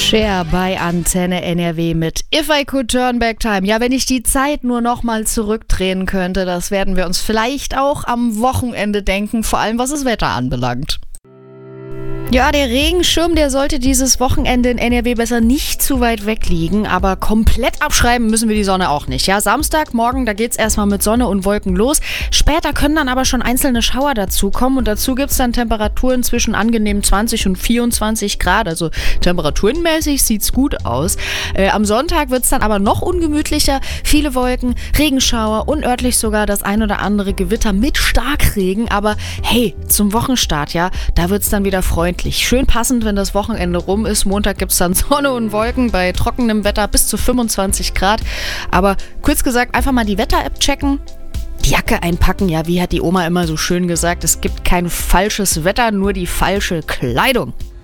Cher bei Antenne NRW mit If I Could Turn Back Time. Ja, wenn ich die Zeit nur noch mal zurückdrehen könnte, das werden wir uns vielleicht auch am Wochenende denken, vor allem was das Wetter anbelangt. Ja, der Regenschirm, der sollte dieses Wochenende in NRW besser nicht zu weit weg liegen, aber komplett abschreiben müssen wir die Sonne auch nicht. Ja, Samstagmorgen, da geht's erstmal mit Sonne und Wolken los. Später können dann aber schon einzelne Schauer dazukommen und dazu gibt's dann Temperaturen zwischen angenehm 20 und 24 Grad. Also temperaturenmäßig sieht's gut aus. Am Sonntag wird's dann aber noch ungemütlicher. Viele Wolken, Regenschauer und örtlich sogar das ein oder andere Gewitter mit Starkregen. Aber hey, zum Wochenstart, ja, da wird's dann wieder freundlich. Schön passend, wenn das Wochenende rum ist. Montag gibt es dann Sonne und Wolken bei trockenem Wetter bis zu 25 Grad. Aber kurz gesagt, einfach mal die Wetter-App checken. Die Jacke einpacken, ja, wie hat die Oma immer so schön gesagt, es gibt kein falsches Wetter, nur die falsche Kleidung.